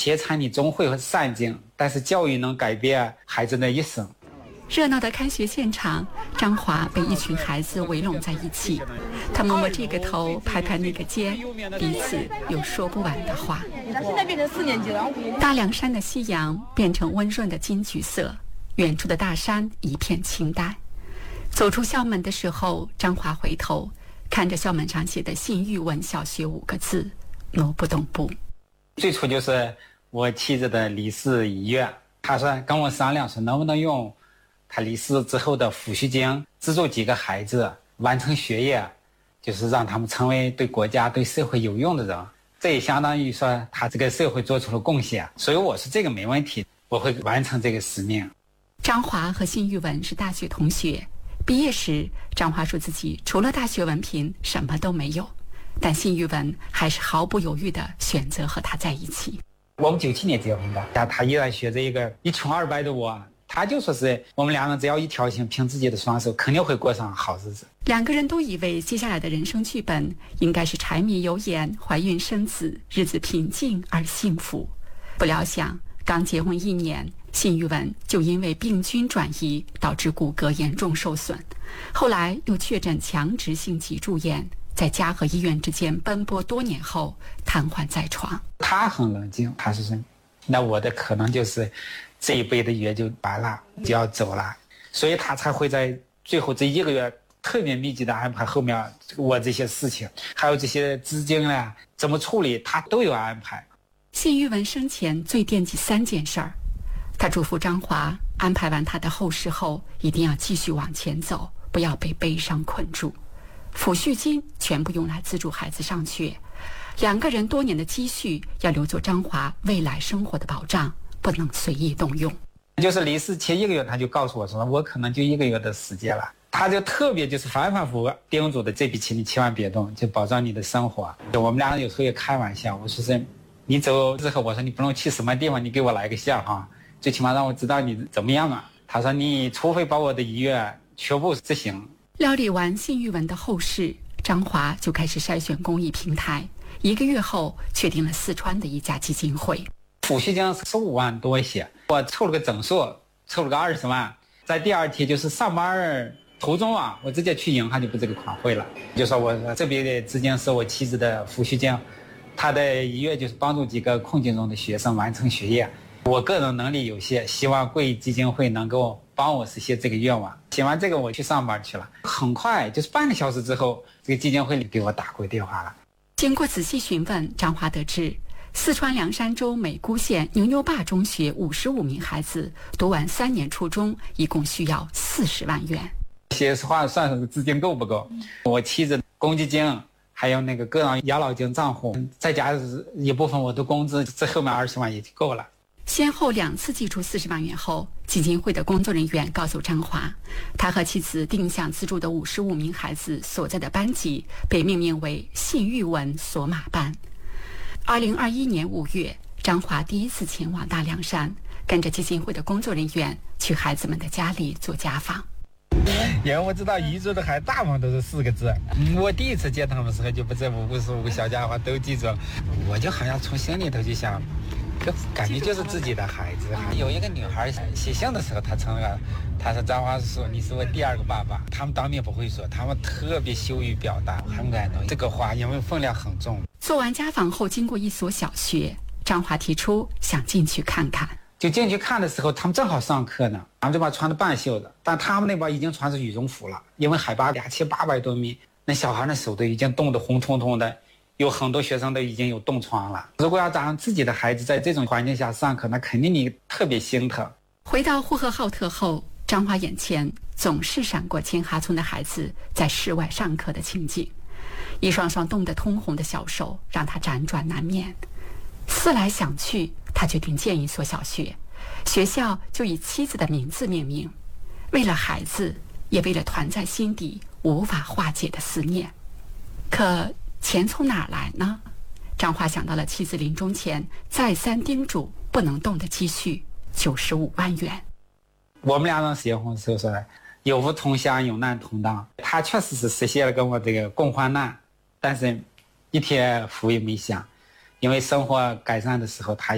天才你终会散尽，但是教育能改变孩子的一生。 热闹的开学现场，张华被一群孩子围拢在一起，他摸摸这个头，拍拍那个肩，彼此有说不完的话。 现在变成4年级了。 大凉山的夕阳变成温润的金橘色，远处的大山一片清淡。走出校门的时候，张华回头看着校门上写的信玉文小学5个字，挪不动步。 最初就是我妻子的离世遗愿，他说跟我商量说能不能用他离世之后的抚恤金资助几个孩子完成学业，就是让他们成为对国家对社会有用的人，这也相当于说他这个社会做出了贡献。所以我说这个没问题，我会完成这个使命。 张华和辛玉文是大学同学，毕业时张华说自己除了大学文凭什么都没有，但辛玉文还是毫不犹豫地选择和他在一起。 我们97年结婚的，但他依然学着一个1穷2白的我，他就说是我们两人只要一条心，凭自己的双手肯定会过上好日子。 两个人都以为接下来的人生剧本应该是柴米油盐，怀孕生子，日子平静而幸福。不料想刚结婚1年，辛玉文就因为病菌转移导致骨骼严重受损，后来又确诊强直性脊柱炎，在家和医院之间奔波多年后瘫痪在床。 他很冷静，他是说那我的可能就是这一辈的约就完了，就要走了，所以他才会在最后这1个月特别密集的安排后面我这些事情，还有这些资金呢怎么处理，他都有安排。 辛玉文生前最惦记3件事儿，他嘱咐张华安排完他的后事后一定要继续往前走，不要被悲伤困住。抚恤金全部用来资助孩子上学，2个人多年的积蓄要留作张华未来生活的保障，不能随意动用。 就是离世前1个月他就告诉我说我可能就1个月的时间了，他就特别就是反反复复叮嘱的这笔钱你千万别动，就保障你的生活。我们俩有时候也开玩笑，我说是你走之后，我说你不能去什么地方，你给我来个信哈，最起码让我知道你怎么样啊。他说你除非把我的遗愿全部执行。 料理完辛玉文的后事，张华就开始筛选公益平台，1个月后确定了四川的一家基金会。 抚恤金15万多一些，我凑了个整数，凑了个20万，在第2天就是上班途中啊，我直接去银行就把这个款汇了，就说我这笔的资金是我妻子的抚恤金，她的遗愿就是帮助几个困境中的学生完成学业。我个人能力有限，希望贵基金会能够帮我实现这个愿望。写完这个我去上班去了，很快就是半个小时之后，这个基金会里给我打过电话了。 经过仔细询问，张华得知四川凉山州美姑县牛牛坝中学55名孩子读完3年初中，一共需要40万元。 说实话，算是资金够不够？我妻子公积金还有那个个人养老金账户，再加一部分我的工资，这后面20万也就够了。 先后2次寄出40万元后，基金会的工作人员告诉张华，他和妻子定向资助的55名孩子所在的班级被命名为信玉文索马班。2021年5月，张华第一次前往大凉山，跟着基金会的工作人员去孩子们的家里做家访。 因为我知道彝族的孩子大部分都是4个字，我第一次见他们的时候就把这55个小家伙都记住，我就好像从心里头就想，就感觉就是自己的孩子。有一个女孩写信的时候，她承认，她说张华叔你是我第2个爸爸，他们当面不会说，他们特别羞于表达，很感动。这个话因为分量很重。 做完家访后，经过一所小学，张华提出想进去看看。 就进去看的时候，他们正好上课呢，他们这边穿的半袖子，但他们那边已经穿着羽绒服了，因为海拔2800多米，那小孩的手都已经冻得红彤彤的，有很多学生都已经有冻疮了。如果要让自己的孩子在这种环境下上课，那肯定你特别心疼。 回到呼和浩特后，张华眼前总是闪过千哈村的孩子在室外上课的情景，一双双冻得通红的小手让他辗转难眠。思来想去，他决定建一所小学，学校就以妻子的名字命名，为了孩子，也为了团在心底无法化解的思念。可钱从哪儿来呢？张华想到了妻子临终前再三叮嘱不能动的积蓄95万元。 我们俩人结婚的时候说有福同享，有难同当，他确实是实现了跟我这个共患难，但是一天福也没享，因为生活改善的时候他